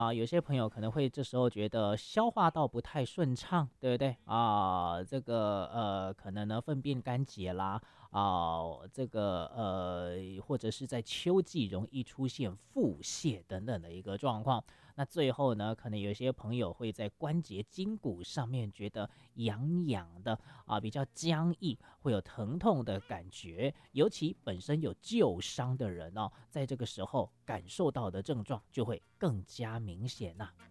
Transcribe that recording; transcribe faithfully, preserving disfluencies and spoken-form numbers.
啊，有些朋友可能会这时候觉得消化道不太顺畅，对不对啊？这个呃，可能呢粪便干结啦，啊，这个呃，或者是在秋季容易出现腹泻等等的一个状况。那最后呢，可能有些朋友会在关节筋骨上面觉得痒痒的啊，比较僵硬，会有疼痛的感觉。尤其本身有旧伤的人哦，在这个时候感受到的症状就会更加明显呐、